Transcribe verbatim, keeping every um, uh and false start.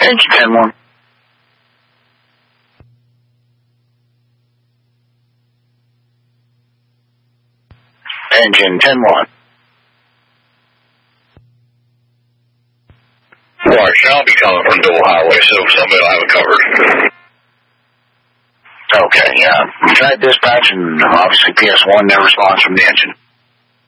Engine ten one. Engine ten one. March, I'll be calling from Dole Highway, so somebody will have it covered. Okay, yeah. Tried dispatch, and obviously P S one never responds from the engine.